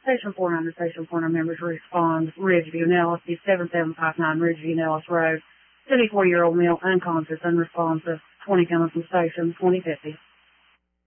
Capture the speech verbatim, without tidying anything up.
Station four hundred, Station four hundred members respond. Ridgeview, Nellis, seven seven five nine Ridgeview, Nellis Road. seventy-four-year-old male, unconscious, unresponsive. twenty coming from station, twenty fifty.